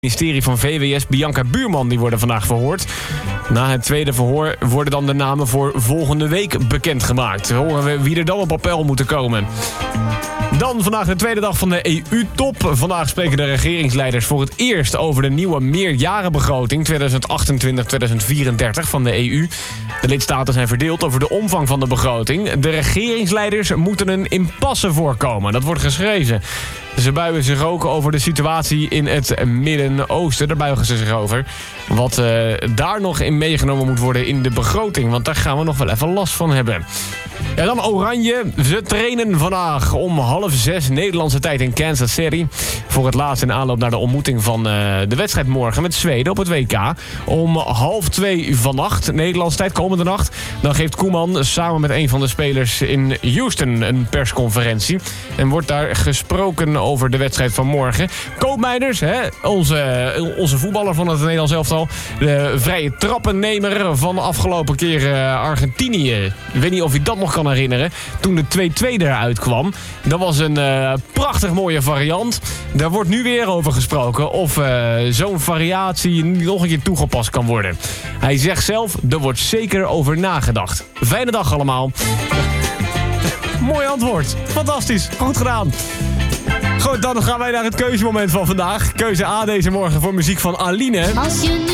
ministerie van VWS Bianca Buurman die worden vandaag verhoord. Na het tweede verhoor worden dan de namen voor volgende week bekendgemaakt. Horen we wie er dan op appel moeten komen. Dan vandaag de tweede dag van de EU-top. Vandaag spreken de regeringsleiders voor het eerst over de nieuwe meerjarenbegroting 2028-2034 van de EU. De lidstaten zijn verdeeld over de omvang van de begroting. De regeringsleiders moeten een impasse voorkomen. Dat wordt geschreven. Ze buigen zich ook over de situatie in het Midden-Oosten. Daar buigen ze zich over. Wat daar nog in meegenomen moet worden in de begroting. Want daar gaan we nog wel even last van hebben. En dan Oranje. Ze trainen vandaag om 5:30 Nederlandse tijd in Kansas City. Voor het laatst in aanloop naar de ontmoeting van de wedstrijd morgen met Zweden op het WK. Om 1:30 vannacht, Nederlandse tijd, komende nacht. Dan geeft Koeman samen met een van de spelers in Houston een persconferentie. En wordt daar gesproken over de wedstrijd van morgen. Koopmeiners, onze voetballer van het Nederlands elftal. De vrije trappennemer van de afgelopen keer Argentinië. Ik weet niet of je dat nog kan herinneren. Toen de 2-2 eruit kwam. Dat was een prachtig mooie variant. Daar wordt nu weer over gesproken of zo'n variatie nog een keer toegepast kan worden. Hij zegt zelf, er wordt zeker over nagedacht. Fijne dag allemaal. Mooi antwoord. Fantastisch. Goed gedaan. Goed, dan gaan wij naar het keuzemoment van vandaag. Keuze A deze morgen voor muziek van Aline.